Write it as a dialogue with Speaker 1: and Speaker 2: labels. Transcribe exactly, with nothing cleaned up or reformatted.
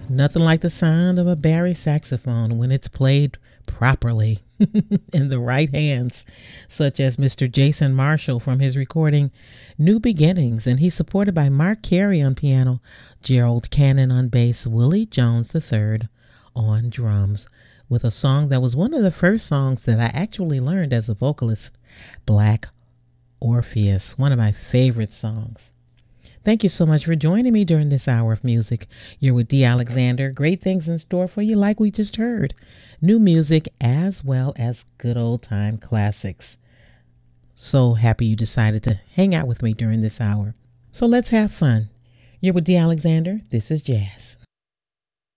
Speaker 1: Nothing like the sound of a Barry saxophone when it's played properly in the right hands, such as mister Jason Marshall from his recording New Beginnings, and he's supported by Mark Carey on piano, Gerald Cannon on bass, Willie Jones the third on drums, with a song that was one of the first songs that I actually learned as a vocalist, Black Orpheus, one of my favorite songs. Thank you so much for joining me during this hour of music. You're with Dee Alexander. Great things in store for you, like we just heard. New music as well as good old time classics. So happy you decided to hang out with me during this hour. So let's have fun. You're with Dee Alexander. This is Jazz.